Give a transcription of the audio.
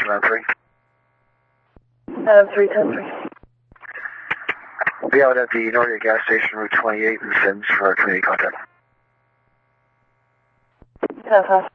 location on 3. 310-3. We'll be out at the Nordia gas station, Route 28 in Sims for our community contact. 10-5.